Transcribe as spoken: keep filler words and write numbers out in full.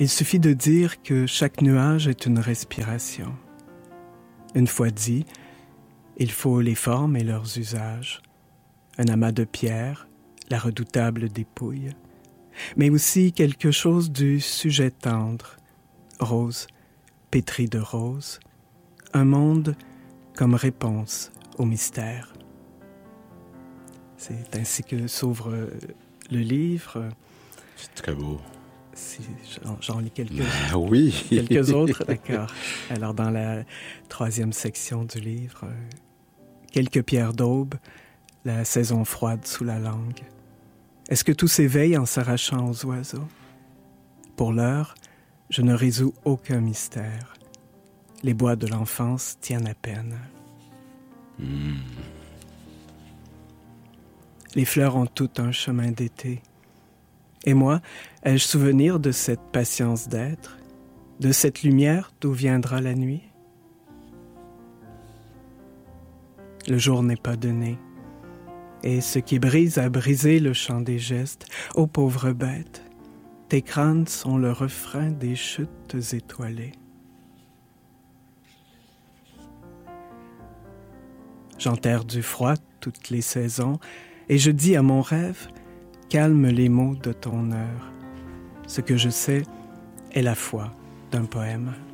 Il suffit de dire que chaque nuage est une respiration. Une fois dit, il faut les formes et leurs usages. Un amas de pierre, la redoutable dépouille, mais aussi quelque chose du sujet tendre, rose, pétri de rose, un monde comme réponse au mystère. C'est ainsi que s'ouvre le livre. C'est très beau. Si j'en, j'en lis quelques, ah oui. quelques autres, d'accord. Alors, dans la troisième section du livre, euh, quelques pierres d'aube, la saison froide sous la langue. Est-ce que tout s'éveille en s'arrachant aux oiseaux? Pour l'heure, je ne résous aucun mystère. Les bois de l'enfance tiennent à peine. Mm. Les fleurs ont tout un chemin d'été. Et moi, ai-je souvenir de cette patience d'être, de cette lumière d'où viendra la nuit? Le jour n'est pas donné, et ce qui brise a brisé le chant des gestes. Ô pauvre bête, tes crânes sont le refrain des chutes étoilées. J'enterre du froid toutes les saisons, et je dis à mon rêve, calme les mots de ton heure. Ce que je sais est la foi d'un poème.